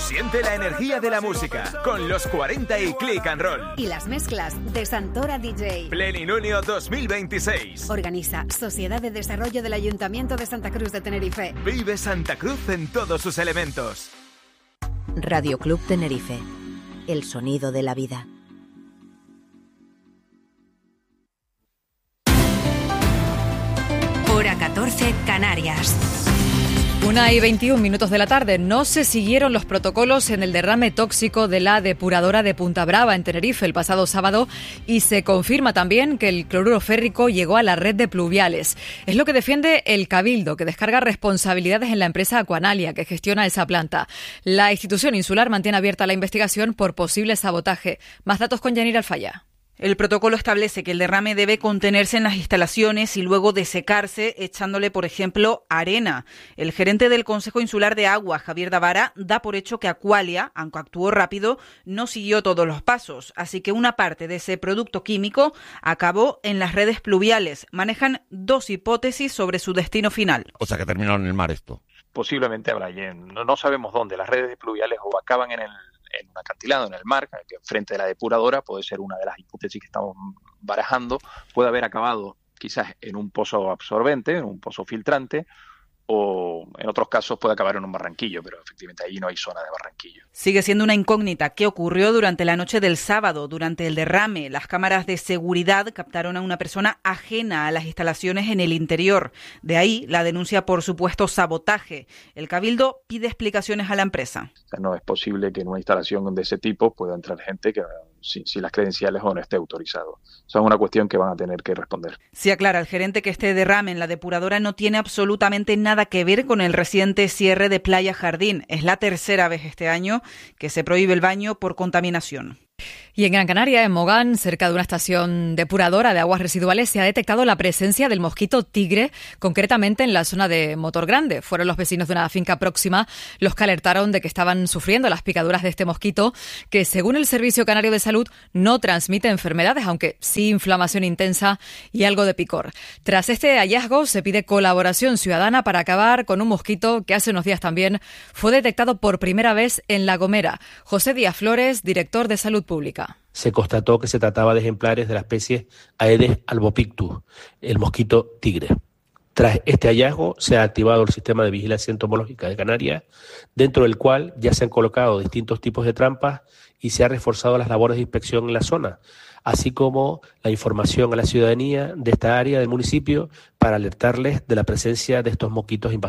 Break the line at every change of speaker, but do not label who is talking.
Siente la energía de la música con los 40 y Click and Roll.
Y las mezclas de Santora DJ.
Pleninunio 2026.
Organiza Sociedad de Desarrollo del Ayuntamiento de Santa Cruz de Tenerife.
Vive Santa Cruz en todos sus elementos.
Radio Club Tenerife. El sonido de la vida.
Hora 14, Canarias.
1:21 de la tarde. No se siguieron los protocolos en el derrame tóxico de la depuradora de Punta Brava en Tenerife el pasado sábado y se confirma también que el cloruro férrico llegó a la red de pluviales. Es lo que defiende el Cabildo, que descarga responsabilidades en la empresa Aquanalia, que gestiona esa planta. La institución insular mantiene abierta la investigación por posible sabotaje. Más datos con Yanira Alfaya.
El protocolo establece que el derrame debe contenerse en las instalaciones y luego desecarse echándole, por ejemplo, arena. El gerente del Consejo Insular de Agua, Javier Davara, da por hecho que Aqualia, aunque actuó rápido, no siguió todos los pasos. Así que una parte de ese producto químico acabó en las redes pluviales. Manejan dos hipótesis sobre su destino final.
O sea, que terminaron en el mar esto.
Posiblemente, Brian, no sabemos dónde. Las redes pluviales o acaban en un acantilado, en el mar, que frente de la depuradora, puede ser una de las hipótesis que estamos barajando, puede haber acabado quizás en un pozo absorbente, en un pozo filtrante, o en otros casos puede acabar en un barranquillo, pero efectivamente ahí no hay zona de barranquillo.
Sigue siendo una incógnita qué ocurrió durante la noche del sábado, durante el derrame. Las cámaras de seguridad captaron a una persona ajena a las instalaciones en el interior. De ahí la denuncia por supuesto sabotaje. El Cabildo pide explicaciones a la empresa.
O sea, no es posible que en una instalación de ese tipo pueda entrar gente que si las credenciales o no esté autorizado. Eso es una cuestión que van a tener que responder.
Sí aclara el gerente que este derrame en la depuradora no tiene absolutamente nada que ver con el reciente cierre de Playa Jardín. Es la tercera vez este año que se prohíbe el baño por contaminación.
Y en Gran Canaria, en Mogán, cerca de una estación depuradora de aguas residuales, se ha detectado la presencia del mosquito tigre, concretamente en la zona de Motor Grande. Fueron los vecinos de una finca próxima los que alertaron de que estaban sufriendo las picaduras de este mosquito, que según el Servicio Canario de Salud no transmite enfermedades, aunque sí inflamación intensa y algo de picor. Tras este hallazgo se pide colaboración ciudadana para acabar con un mosquito que hace unos días también fue detectado por primera vez en La Gomera. José Díaz Flores, director de Salud Pública.
Se constató que se trataba de ejemplares de la especie Aedes albopictus, el mosquito tigre. Tras este hallazgo se ha activado el sistema de vigilancia entomológica de Canarias, dentro del cual ya se han colocado distintos tipos de trampas y se han reforzado las labores de inspección en la zona, así como la información a la ciudadanía de esta área del municipio para alertarles de la presencia de estos mosquitos invasores.